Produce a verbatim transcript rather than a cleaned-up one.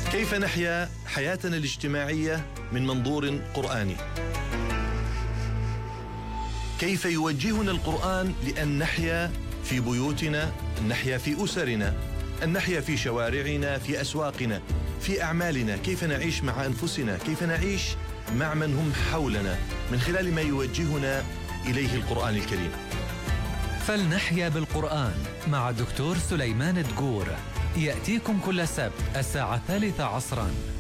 كيف نحيا حياتنا الاجتماعية من منظور قرآني؟ كيف يوجهنا القرآن لأن نحيا في بيوتنا، أن نحيا في أسرنا، أن نحيا في شوارعنا، في أسواقنا، في أعمالنا؟ كيف نعيش مع أنفسنا؟ كيف نعيش مع من هم حولنا من خلال ما يوجهنا إليه القرآن الكريم؟ فلنحيا بالقرآن مع الدكتور سليمان دقور، يأتيكم كل سبت الساعة الثالثة عصراً.